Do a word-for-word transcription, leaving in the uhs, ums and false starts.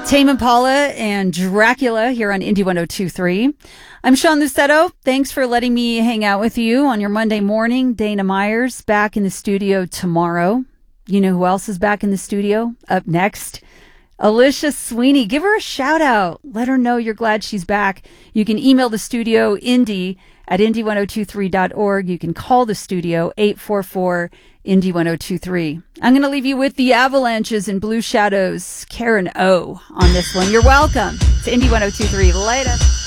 Tame Impala and Dracula here on Indie one oh two point three. I'm Sean Lucetto. Thanks for letting me hang out with you on your Monday morning. Dana Myers back in the studio tomorrow. You know who else is back in the studio? Up next, Alicia Sweeney. Give her a shout out. Let her know you're glad she's back. You can email the studio, indie at indie one oh two three dot org. You can call the studio, eight four four Indie one oh two three. I'm going to leave you with the Avalanches and Blue Shadows, Karen O on this one. You're welcome to Indie one oh two three. Later.